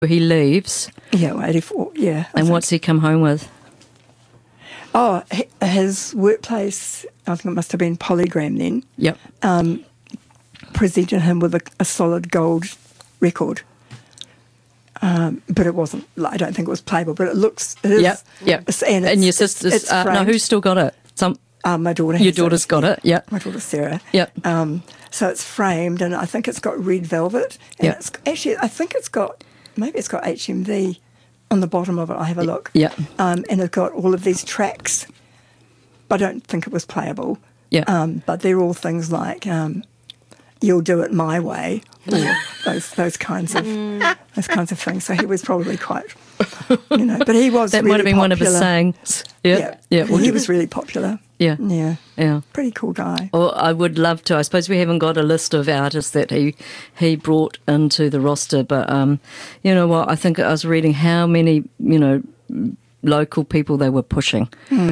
he leaves. Yeah, well, 84, yeah. And what's he come home with? Oh, his workplace, I think it must have been Polygram then, Yep. presented him with a solid gold record. But it wasn't, I don't think it was playable, but it looks, it is. Yep. And your sister's, no, who's still got it? My daughter. Your daughter's got it, yeah. My daughter Sarah. Yep. So it's framed, and I think it's got red velvet. And Yep. it's actually, I think it's got, maybe it's got HMV on the bottom of it. I'll have a look. Yeah. And it's got all of these tracks. I don't think it was playable. Yeah. But they're all things like "You'll Do It My Way," or those kinds of things. So he was probably quite, but he was That really might have been popular. one of his sayings. Yeah. Well, he was really popular. Yeah. Yeah. Pretty cool guy. Well, I would love to. I suppose we haven't got a list of artists that he brought into the roster, but you know what? I think I was reading how many local people they were pushing.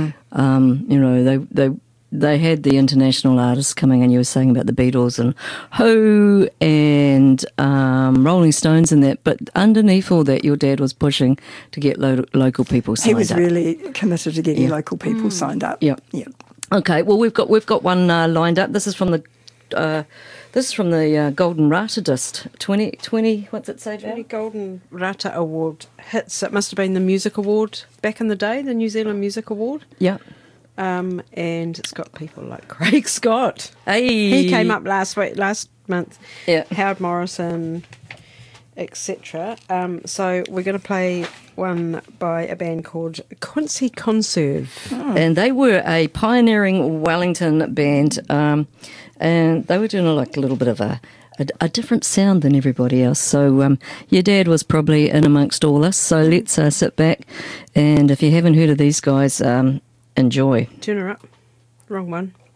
They had the international artists coming, and you were saying about the Beatles and Who and Rolling Stones and that. But underneath all that, your dad was pushing to get local people signed up. He was really committed to getting local people signed up. Yeah. Okay. Well, we've got one lined up. This is from the Golden Rata Disc 2020. What's it say, Val? 20 Golden Rata Award hits. It must have been the music award back in the day, the New Zealand Music Award. Yeah. And it's got people like Craig Scott. Hey. He came up last month. Yeah. Howard Morrison, etc. So we're going to play one by a band called Quincy Conserve. And they were a pioneering Wellington band, and they were doing a little bit of a different sound than everybody else. So your dad was probably in amongst all this. So let's sit back, and if you haven't heard of these guys, enjoy. Turn her up. Wrong one.